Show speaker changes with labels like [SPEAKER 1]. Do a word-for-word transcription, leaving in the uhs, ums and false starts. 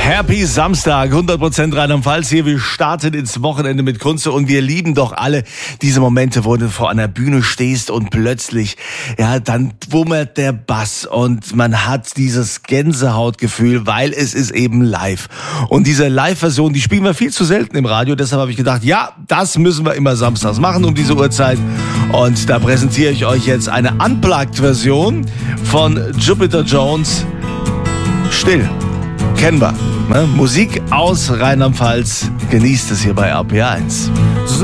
[SPEAKER 1] Happy Samstag, hundert Prozent Rheinland-Pfalz hier. Wir starten ins Wochenende mit Kunze und wir lieben doch alle diese Momente, wo du vor einer Bühne stehst und plötzlich, ja, dann wummert der Bass und man hat dieses Gänsehautgefühl, weil es ist eben live. Und diese Live-Version, die spielen wir viel zu selten im Radio, deshalb habe ich gedacht, ja, das müssen wir immer samstags machen um diese Uhrzeit. Und da präsentiere ich euch jetzt eine Unplugged-Version von Jupiter Jones. Still. Kennen wir. Ne? Musik aus Rheinland-Pfalz. Genießt es hier bei R P R eins.